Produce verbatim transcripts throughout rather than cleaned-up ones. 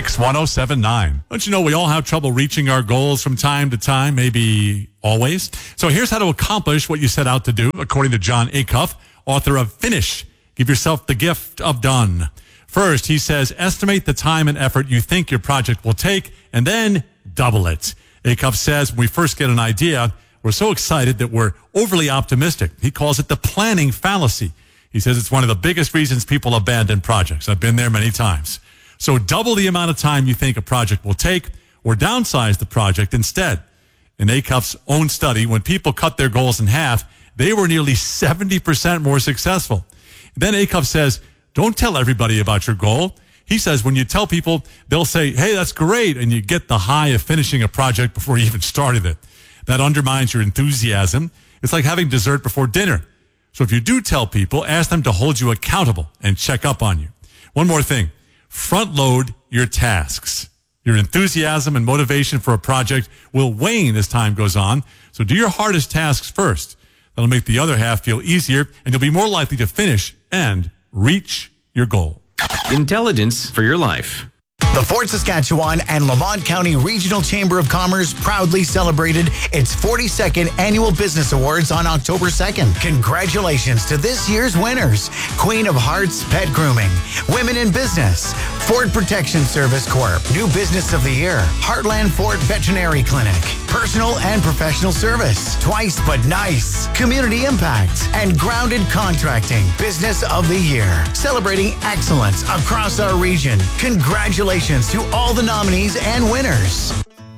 Mix one oh seven point nine. Don't you know we all have trouble reaching our goals from time to time, maybe always? So here's how to accomplish what you set out to do, according to Jon Acuff, author of Finish. Give yourself the gift of done. First, he says, estimate the time and effort you think your project will take, and then double it. Acuff says, when we first get an idea, we're so excited that we're overly optimistic. He calls it the planning fallacy. He says it's one of the biggest reasons people abandon projects. I've been there many times. So double the amount of time you think a project will take, or downsize the project instead. In Acuff's own study, when people cut their goals in half, they were nearly seventy percent more successful. Then Acuff says, don't tell everybody about your goal. He says when you tell people, they'll say, hey, that's great, and you get the high of finishing a project before you even started it. That undermines your enthusiasm. It's like having dessert before dinner. So if you do tell people, ask them to hold you accountable and check up on you. One more thing, front load your tasks. Your enthusiasm and motivation for a project will wane as time goes on. So do your hardest tasks first. That'll make the other half feel easier, and you'll be more likely to finish and reach your goal. Intelligence for your life. The Fort Saskatchewan and Lamont County Regional Chamber of Commerce proudly celebrated its forty-second Annual Business Awards on October second. Congratulations to this year's winners: Queen of Hearts Pet Grooming, Women in Business, Ford Protection Service Corp, New Business of the Year, Heartland Fort Veterinary Clinic, Personal and Professional Service, Twice But Nice, Community Impact, and Grounded Contracting Business of the Year. Celebrating excellence across our region. Congratulations to all the nominees and winners.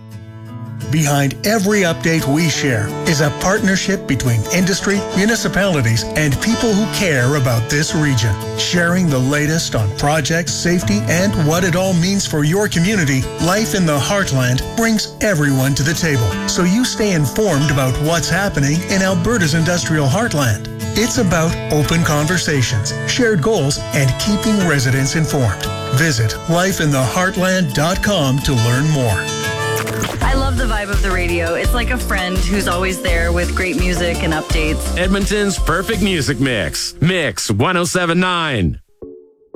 Behind every update we share is a partnership between industry, municipalities, and people who care about this region. Sharing the latest on projects, safety, and what it all means for your community, Life in the Heartland brings everyone to the table, so you stay informed about what's happening in Alberta's industrial heartland. It's about open conversations, shared goals, and keeping residents informed. Visit life in the heartland dot com to learn more. I love the vibe of the radio. It's like a friend who's always there with great music and updates. Edmonton's perfect music mix. Mix one oh seven point nine.